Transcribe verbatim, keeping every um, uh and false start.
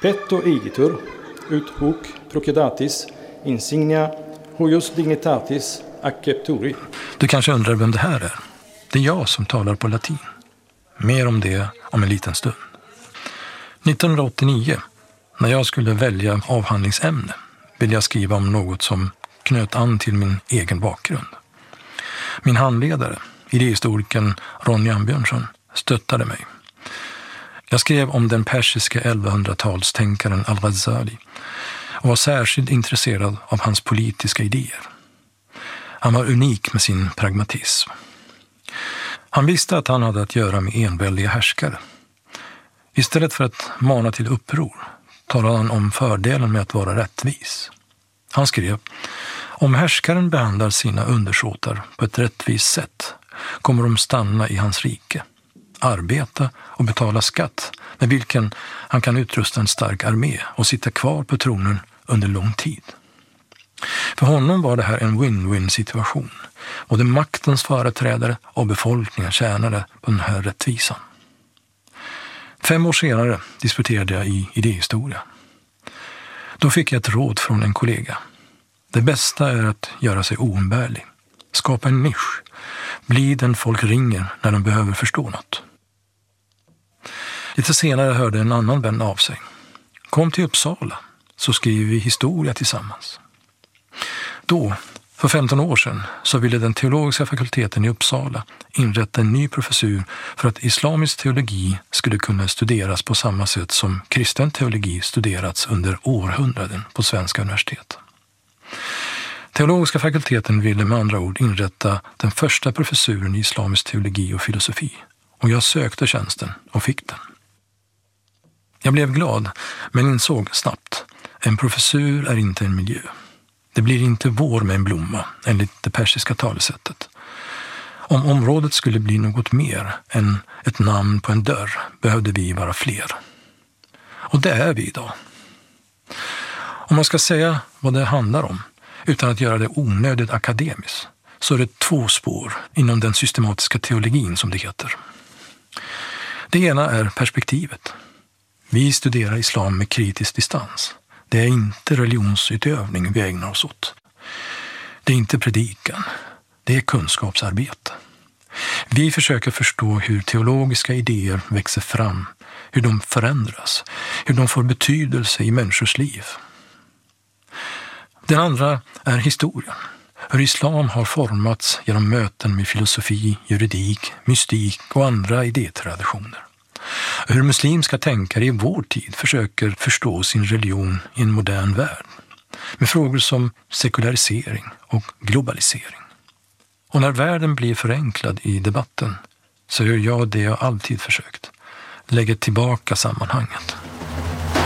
Petto igitur, ut hoc procedatis, insignia, huius dignitatis, accepturi. Du kanske undrar vem det här är? Det är jag som talar på latin. Mer om det om en liten stund. nittonhundraåttionio, när jag skulle välja avhandlingsämne, ville jag skriva om något som knöt an till min egen bakgrund. Min handledare, idéhistorikern Ronny Ambjörnsson, stöttade mig. Jag skrev om den persiska elvahundratalstänkaren Al-Ghazali och var särskilt intresserad av hans politiska idéer. Han var unik med sin pragmatism. Han visste att han hade att göra med enväldiga härskare. Istället för att mana till uppror talade han om fördelen med att vara rättvis. Han skrev: om härskaren behandlar sina undersåtar på ett rättvist sätt kommer de stanna i hans rike, arbeta och betala skatt med vilken han kan utrusta en stark armé och sitta kvar på tronen under lång tid. För honom var det här en win-win situation. Både maktens företrädare och befolkningen tjänade på den här rättvisan. Fem år senare disputerade jag i idéhistoria. Då fick jag ett råd från en kollega. Det bästa är att göra sig oumbärlig. Skapa en nisch. Bli den folk ringer när de behöver förstå något. Lite senare hörde en annan vän av sig. Kom till Uppsala så skriver vi historia tillsammans. Då, för femton år sedan, så ville den teologiska fakulteten i Uppsala inrätta en ny professur för att islamisk teologi skulle kunna studeras på samma sätt som kristen teologi studerats under århundraden på svenska universitet. Teologiska fakulteten ville med andra ord inrätta den första professuren i islamisk teologi och filosofi, och jag sökte tjänsten och fick den. Jag blev glad, men insåg snabbt, en professur är inte en miljö. Det blir inte vår med en blomma, enligt det persiska talesättet. Om området skulle bli något mer än ett namn på en dörr behövde vi vara fler. Och det är vi idag. Om man ska säga vad det handlar om, utan att göra det onödigt akademiskt, så är det två spår inom den systematiska teologin som det heter. Det ena är perspektivet. Vi studerar islam med kritisk distans. Det är inte religionsutövning vi ägnar oss åt. Det är inte predikan. Det är kunskapsarbete. Vi försöker förstå hur teologiska idéer växer fram, hur de förändras, hur de får betydelse i människors liv. Den andra är historien. Hur islam har formats genom möten med filosofi, juridik, mystik och andra idétraditioner. Hur muslimska tänkare i vår tid försöker förstå sin religion i en modern värld. Med frågor som sekularisering och globalisering. Och när världen blir förenklad i debatten så gör jag det jag alltid försökt. Lägger tillbaka sammanhanget.